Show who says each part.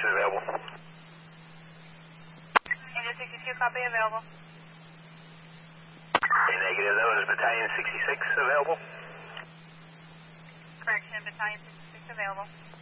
Speaker 1: available.
Speaker 2: Engine 62, copy, available.
Speaker 1: Okay, negative. That was Battalion 66 available.
Speaker 2: Correction, Battalion 66 available.